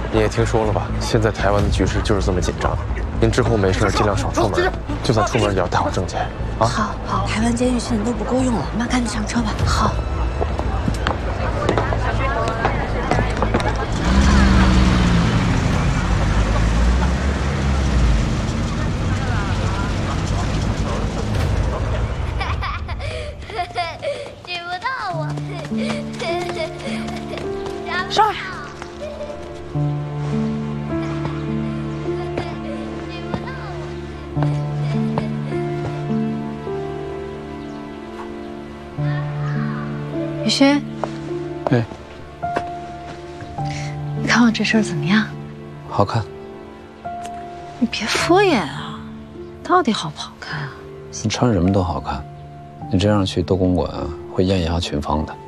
你也听说了吧？现在台湾的局势就是这么紧张。您之后没事尽量少出门，就算出门也要带好证件啊。 好，台湾监狱现在都不够用了，妈赶紧上车吧。好。 上来。 雨轩， 哎， 你看我这身怎么样？ 好看。 你别敷衍啊，到底好不好看啊？ 你穿什么都好看，你这样去斗公馆啊，会艳压群芳的。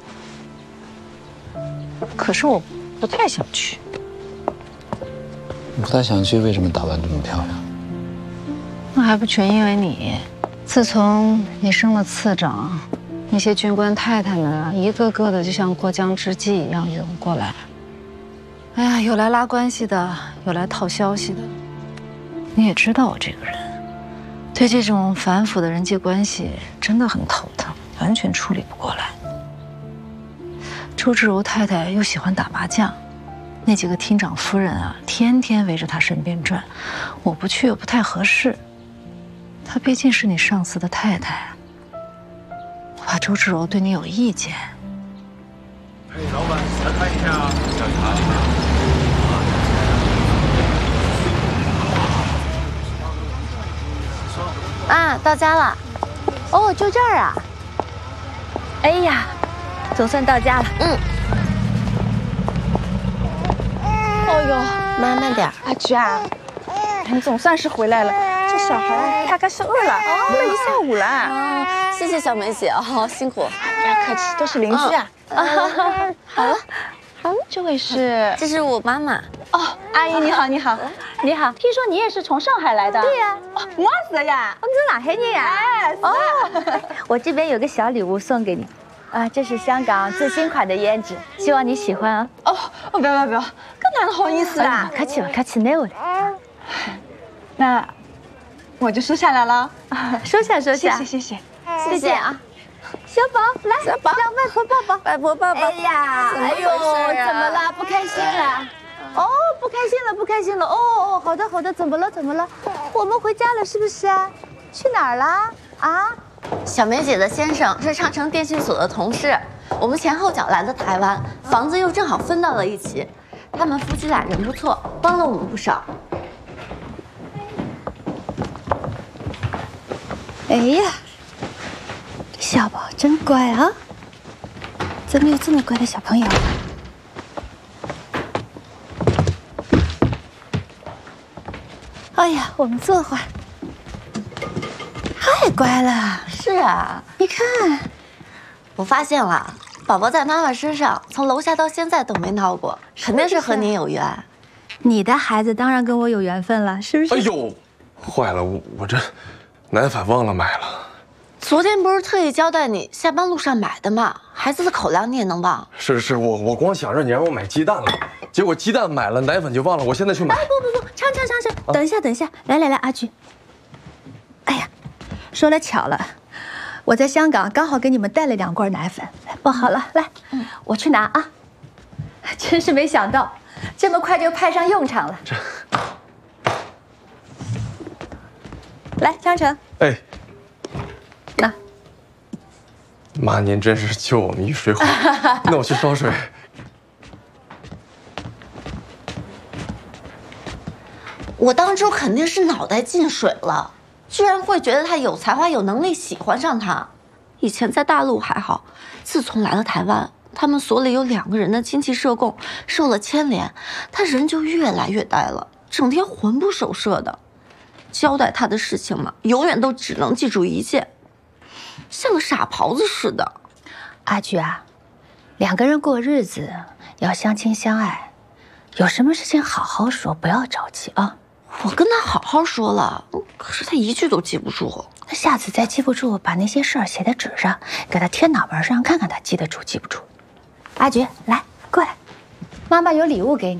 可是我不太想去。 你不太想去，为什么打扮这么漂亮？ 那还不全因为你。自从你升了次长，那些军官太太们啊，一个个的就像过江之鲫一样涌过来。哎呀，有来拉关系的，有来套消息的。你也知道我这个人，对这种繁复的人际关系真的很头疼，完全处理不过来。 周芷柔太太又喜欢打麻将，那几个厅长夫人啊，天天围着她身边转，我不去又不太合适。她毕竟是你上司的太太，我怕周芷柔对你有意见。 哎，老板，来看一下小茶。啊，到家了。哦，就这儿啊。哎呀。 总算到家了， 哦呦， 慢慢点。 阿菊啊，你总算是回来了。这小孩大概是饿了，饿了一下午了。 哦，谢谢小梅姐哦，辛苦。 不要客气，都是邻居啊。 好了， 这位是？ 这是我妈妈。 哦，阿姨你好，你好， 你好。 听说你也是从上海来的？ 对呀。 哦，我是呀。 你是哪海人呀？ 哎， 哦，我这边有个小礼物送给你。 啊，这是香港最新款的胭脂，希望你喜欢啊！ 哦，不要，更哪能好意思啦？ 客气了，客气，那我的。 那我就收下来了。 收下。 谢谢。 谢谢啊！小宝，来，小宝，让外婆抱抱。外婆抱抱。哎呀，哎呦，怎么了？不开心了？哦，不开心了。哦，好的，怎么了？我们回家了是不是啊？去哪儿了？啊？ 小梅姐的先生是长城电信所的同事，我们前后脚来的台湾，房子又正好分到了一起。他们夫妻俩人不错，帮了我们不少。 哎呀，小宝真乖啊！怎么有这么乖的小朋友？哎呀，我们坐会儿。太乖了。 是啊， 你看， 我发现了，宝宝在妈妈身上从楼下到现在都没闹过，肯定是和你有缘。 你的孩子当然跟我有缘分了，是不是？ 哎呦，坏了，我这奶粉忘了买了。 昨天不是特意交代你下班路上买的吗？孩子的口粮你也能忘？ 是，我光想着你让我买鸡蛋了，结果鸡蛋买了，奶粉就忘了。我现在去买。 不，尝，等一下，来，阿菊。哎呀，说来巧了。 我在香港刚好给你们带了2罐奶粉，包好了，来，我去拿啊！真是没想到，这么快就派上用场了。来，张成， 哎， 拿。 妈，您真是救我们一水火。那我去烧水。 我当初肯定是脑袋进水了。 居然会觉得他有才华、有能力，喜欢上他。以前在大陆还好，自从来了台湾，他们所里有2个人的亲戚社供受了牵连，他人就越来越呆了，整天魂不守舍的。交代他的事情嘛，永远都只能记住一件，像个傻狍子似的。 阿菊啊，2个人过日子要相亲相爱，有什么事情好好说，不要着急啊。 我跟他好好说了，可是他一句都记不住。 那下次再记不住，把那些事儿写在纸上，给他贴脑门上，看看他记得住记不住。阿菊，来过来，妈妈有礼物给你。